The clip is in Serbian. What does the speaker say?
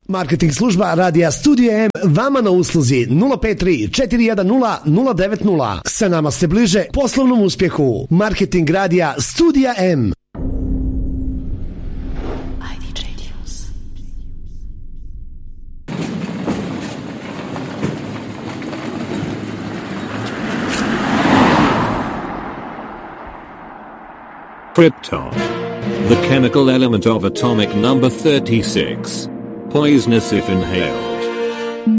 Marketing služba Radija Studio M vama na usluzi 053 410 090. Sa nama ste bliže poslovnom uspjehu. Marketing Radija Studio M. Krypton. The chemical element of atomic number 36. Poisonous if inhaled.